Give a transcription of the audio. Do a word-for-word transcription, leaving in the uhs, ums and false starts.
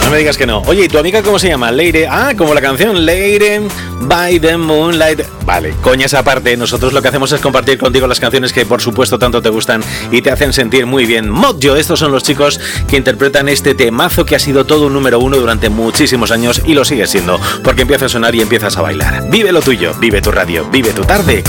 no me digas que no. Oye, ¿y tu amiga cómo se llama? Leire. Ah, como la canción Leire by the Moonlight. Vale, coñas aparte, nosotros lo que hacemos es compartir contigo las canciones que por supuesto tanto te gustan y te hacen sentir muy bien. Modjo, estos son los chicos que interpretan este temazo que ha sido todo un número uno durante muchísimos años y lo sigue siendo, porque empieza a sonar y empiezas a bailar. Vive lo tuyo, vive tu radio, vive tu tarde.